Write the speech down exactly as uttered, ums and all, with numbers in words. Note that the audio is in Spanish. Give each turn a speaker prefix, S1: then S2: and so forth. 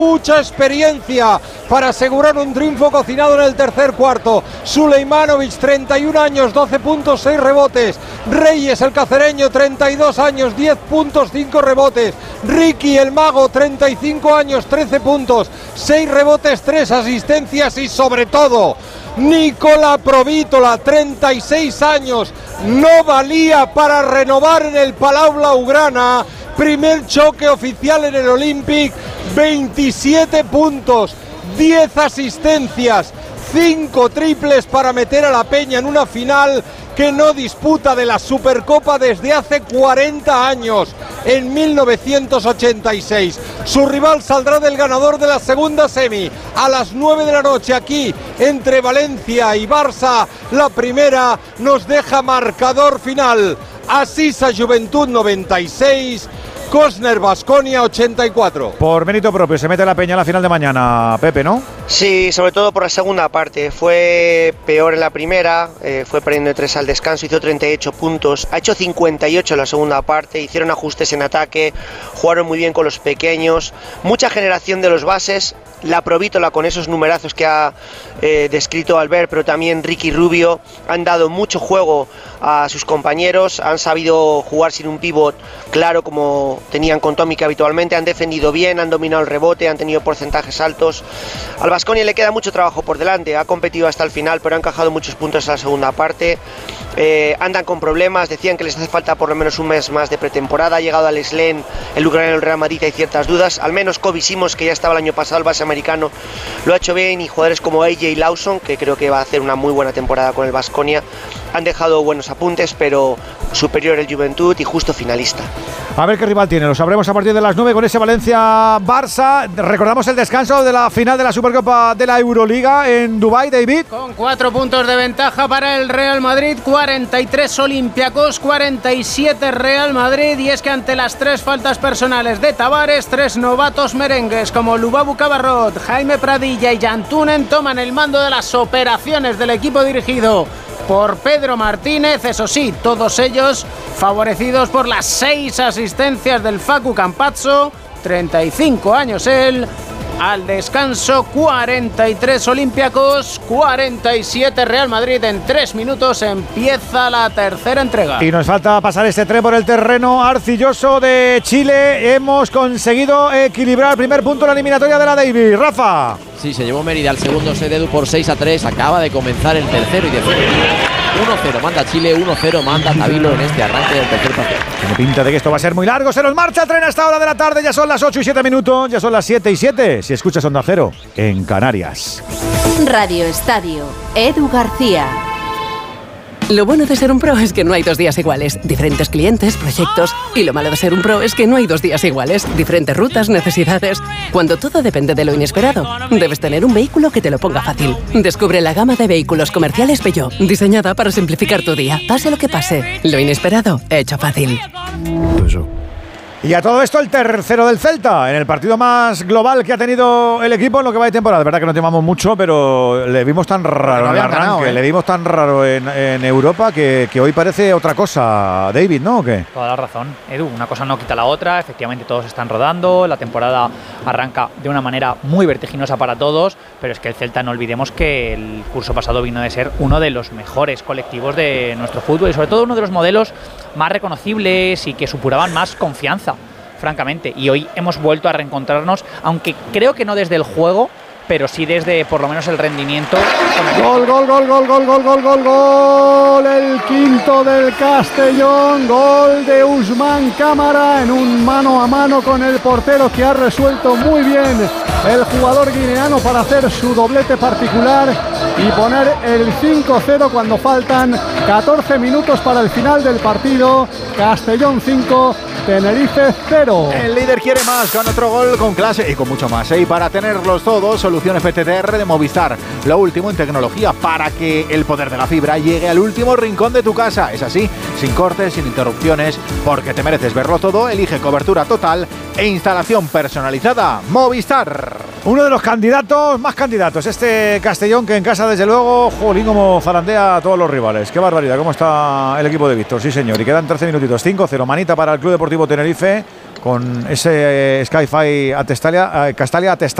S1: mucha experiencia para asegurar un triunfo cocinado en el tercer cuarto. Suleimanovic, treinta y un años, doce puntos, seis rebotes. Reyes, el cacereño, treinta y dos años, diez puntos, cinco rebotes. Ricky, el mago, treinta y cinco años, trece puntos, seis rebotes, tres asistencias y sobre todo Nikola Provítola, treinta y seis años, no valía para renovar en el Palau Blaugrana. Primer choque oficial en el Olympic, veintisiete puntos, diez asistencias, cinco triples para meter a la Peña en una final que no disputa de la Supercopa desde hace cuarenta años, en mil novecientos ochenta y seis. Su rival saldrá del ganador de la segunda semi a las nueve de la noche aquí entre Valencia y Barça. La primera nos deja marcador final: Asisa Juventud noventa y seis, Cosner Baskonia ochenta y cuatro.
S2: Por mérito propio se mete la Peña a la final de mañana, Pepe, ¿no?
S3: Sí, sobre todo por la segunda parte. Fue peor en la primera, eh, fue perdiendo tres al descanso, hizo treinta y ocho puntos, ha hecho cincuenta y ocho en la segunda parte, hicieron ajustes en ataque, jugaron muy bien con los pequeños, mucha generación de los bases. La Provítola con esos numerazos que ha eh, descrito Albert, pero también Ricky Rubio han dado mucho juego a sus compañeros, han sabido jugar sin un pívot claro como tenían con Tomic habitualmente, han defendido bien, han dominado el rebote, han tenido porcentajes altos. Al Baskonia le queda mucho trabajo por delante, ha competido hasta el final, pero ha encajado muchos puntos en la segunda parte. Eh, andan con problemas, decían que les hace falta por lo menos un mes más de pretemporada. Ha llegado al Slen, el ucraniano del Real Madrid, hay ciertas dudas, al menos Kobe Simons, que ya estaba el año pasado, el base americano, lo ha hecho bien, y jugadores como A J Lawson, que creo que va a hacer una muy buena temporada con el Baskonia, han dejado buenos apuntes, pero superior el Juventud y justo finalista.
S2: A ver qué rival tiene, lo sabremos a partir de las nueve con ese Valencia-Barça. Recordamos el descanso de la final de la Supercopa de la Euroliga en Dubái, David.
S4: Con cuatro puntos de ventaja para el Real Madrid, cuarenta y tres Olympiacos, cuarenta y siete Real Madrid, y es que ante las tres faltas personales de Tavares, tres novatos merengues como Lubabu Cabarrot, Jaime Pradilla y Jan Tunen toman el mando de las operaciones del equipo dirigido por Pedro Martínez, eso sí, todos ellos favorecidos por las seis asistencias del Facu Campazzo, treinta y cinco años él. Al descanso, cuarenta y tres Olympiacos, cuarenta y siete Real Madrid. En tres minutos empieza la tercera entrega.
S2: Y nos falta pasar este tren por el terreno arcilloso de Chile. Hemos conseguido equilibrar el primer punto en la eliminatoria de la Davis. Rafa.
S5: Sí, se llevó Mérida al segundo set, Edu, por seis a tres. Acaba de comenzar el tercero y definitivo. uno cero manda Chile, uno cero manda Tabilo en este arranque del tercer partido.
S2: Tiene pinta de que esto va a ser muy largo. Se nos marcha el tren a esta hora de la tarde. Ya son las ocho y siete minutos. Ya son las siete y siete. Si escuchas Onda Cero en Canarias.
S6: Radio Estadio. Edu García.
S7: Lo bueno de ser un pro es que no hay dos días iguales. Diferentes clientes, proyectos. Y lo malo de ser un pro es que no hay dos días iguales. Diferentes rutas, necesidades. Cuando todo depende de lo inesperado, debes tener un vehículo que te lo ponga fácil. Descubre la gama de vehículos comerciales Peugeot, diseñada para simplificar tu día. Pase lo que pase, lo inesperado, hecho fácil.
S2: Eso. Y a todo esto el tercero del Celta, en el partido más global que ha tenido el equipo en lo que va de temporada. Es verdad que no temamos mucho, pero le vimos tan raro en el arranque, ganado, ¿eh? le vimos tan raro en, en Europa que, que hoy parece otra cosa, David, ¿no? ¿O qué?
S8: Toda la razón, Edu, una cosa no quita la otra, efectivamente todos están rodando, la temporada arranca de una manera muy vertiginosa para todos, pero es que el Celta, no olvidemos que el curso pasado vino de ser uno de los mejores colectivos de nuestro fútbol y sobre todo uno de los modelos más reconocibles y que supuraban más confianza, francamente, y hoy hemos vuelto a reencontrarnos, aunque creo que no desde el juego, pero sí desde por lo menos el rendimiento.
S9: Gol, gol, gol, gol, gol, gol, gol, gol, gol, el quinto del Castellón, gol de Usman Cámara en un mano a mano con el portero que ha resuelto muy bien el jugador guineano para hacer su doblete particular y poner el cinco cero cuando faltan catorce minutos para el final del partido. Castellón cinco, Tenerife cero.
S10: El líder quiere más, con otro gol con clase y con mucho más, ¿eh? Y para tenerlos todos, Soluciones F T T R de Movistar, lo último en tecnología para que el poder de la fibra llegue al último rincón de tu casa. Es así, sin cortes, sin interrupciones, porque te mereces verlo todo. Elige cobertura total e instalación personalizada. Movistar.
S2: Uno de los candidatos, más candidatos, este Castellón, que en casa desde luego, jolín, como zarandea a todos los rivales. Qué barbaridad, cómo está el equipo de Víctor, sí señor. Y quedan trece minutitos, cinco cero, manita para el Club Deportivo Tenerife. con ese Skyfi Atestalia, Castalia Atestalia